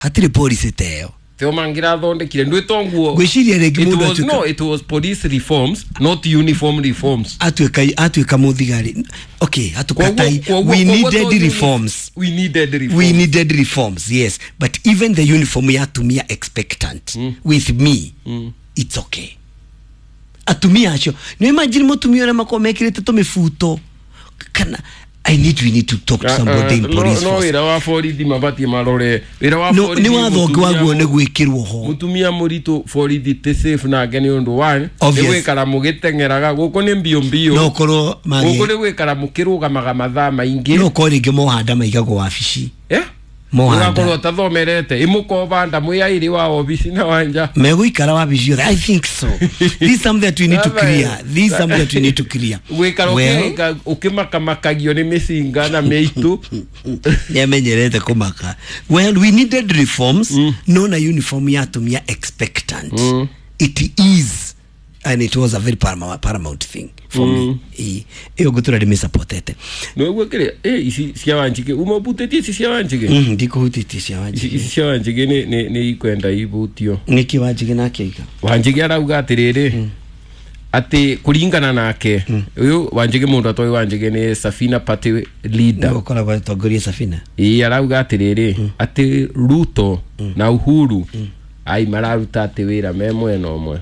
hatire police teo teo mangira thondekire ndwe tonguo gwiciria regi mundu atuika no it was police reforms not uniform reforms atuika muthigari okay hatukatai we needed reforms yes but even the uniform ya tumia expectant with me it's okay atumia acho no imagine mutumia na makomekirite to mifuto kana we need to talk to somebody in police force. Ira wa borithi mabati marore. Ira wa borithi. Ni wathoki waguo ne gwikirwo ho. Mutumia muritu borithi te safe na ngeni undu wani. Ni gwikara mugitengeraga guko ni mbio mbio. No korwo magi. Guko ni gwikara mukirugamaga mathaa maingi. No korwo ringi mohanda maigago wabici. Mohanda tathomerete imukobanda muyairi wa obisi na wanja meguikara wabici. I think so. This is something that we need to clear. Gwikara ukimaka makagio ni misinga na meitu yamenyerete kumaka. Well, we needed reforms. No na uniform ya tumia expectant. It is, and it was a very paramount thing for me. Eo gutura de me supportete. No gwekere isi cia wanjige umobutete isi cia wanjige. Ndiko hutete cia wanjige. Isi cia wanjige ni ikwenda ibutio. Niki wanjige nakeiga. Wanjige arauga atiriri. Ati kuringana nake. Uyu wanjige mundu atoi wanjige ni Safina Party leader. Ukora kwa togoria Safina. Arauga atiriri ati Ruto na Uhuru ai mararuta ati wira memweno omwe.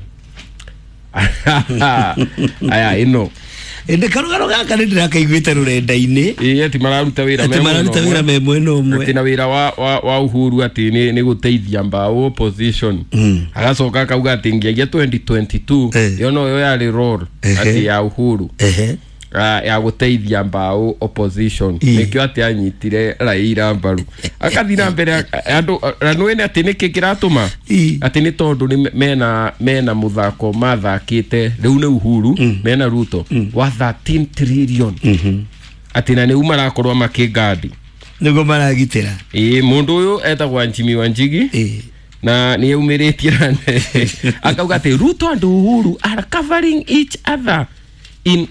Aya ino ende karugaro gaka ndirakaiguite rurenda-ini ati mararuta wira memweno omwe ati na wira wa Uhuru ati ni guteithia mbao opposition agacoka kauga ati ngiagia 2022 yo no yo yari role ati ya Uhuru ya guteithia mbao opposition nikyo ati anyitire Raila mbaru akathira mbere andu ranwene ati nikikiratuma ati ni tondu ni mena muthako mathakite riu ne Uhuru mena Ruto wa 13 trillion ati na ni umarakorwa makigadi nigo maragitira mundu uyu etagwa Jimmy Wanjigi na ni umiritie akauga ati Ruto and Uhuru are covering each other in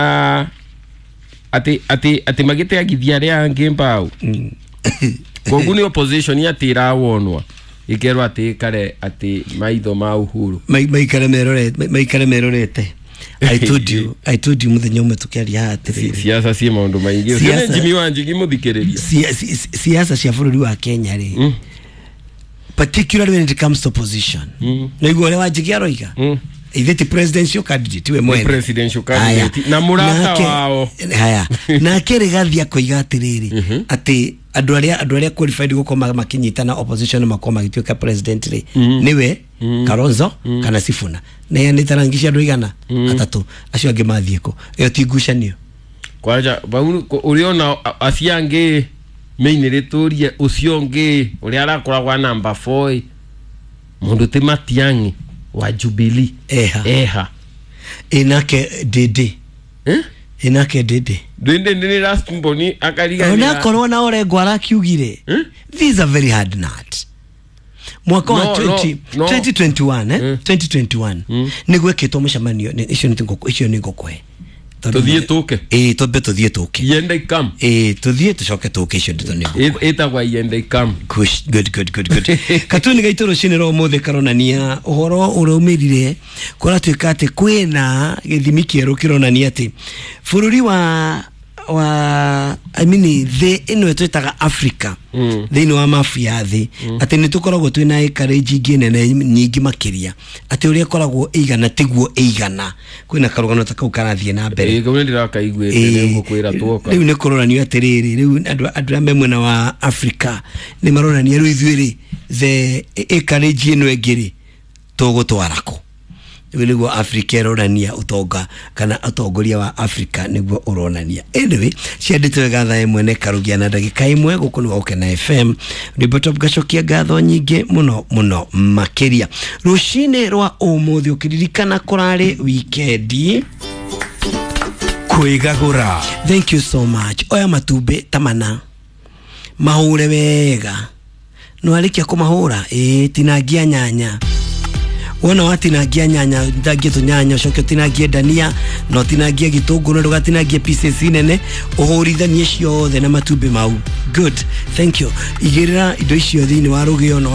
ati magite agithia ria angembao koguni opposition ya tira wonwa ikerwa ati kare ati maitho ma Uhuru maikare merorete I told you muthenya umwe tukiaria atiri siasa si maundu maingi usione Jimmy Wanjigi muthikiriria siasa cia bururi wa Kenya ri particularly when it comes to opposition na igore Wanjigi aroiga the presidential candidate we mwene presidential candidate na murata wao haya na kirigathia koiga atiriri ati andu aria qualified gukoma makinyitana opposition makoma gituika president ri niwe Kalonzo kana Sifuna na ya nitarangisha andu igana atatu acio ange mathieko iyo tingucanio kwaja uriona aciange meiniriturie ucio ngi uri arakoragwa number 4 mundu te Matiang'i wa Jubilee eha inake dede ni last mboni akariga ona korona ore gwara kiugire this is a very hard nut mwaka wa 2021 nigweketwo mushamanio icio ni ngokwe tuthie tuke tuthie tuke yende kam tuthie tucoke tuke icio ndito ni etagwa yende kam good katuni gaitoro cinero muthe karonania uhoro uromirire kuratuika ati kwina githimi kieru kironania ati bururi wa ino twitaga Africa thini wa mafia thi ati ni tukoragwo twina encourage nene nyingi makiria ati uria koragwo eigana tiguo eigana kwina karugano takau karathie na mbere gwe ndirakaiguite ngukwira tuoka riu ni kuronania atiriri riu andu amwe wa Africa ni maronania riu ithuiri the encourage ino engiri tugutwarako niguo Africa ironania utonga kana utongoria wa Africa niguo uronania anyway cianditwe gatha imwe ne karugia na ndagika imwe gukunu oke na FM ribotop gacokia gatho nyingi muno makiria rucine rwa umuthi ukiririkana kurari weekend kuigagura. Thank you so much. Oya matumbe tamana mahure wega no alikia kumahura tinangia nyanya wona watinangia nyanya ndangie tunyanya coke tinangie dania no tinangie gitunguru no gatinangie pieces nene uhurithanie ciothe na matumbi mau. Good, thank you. Igirira indo icio thini wa rugio no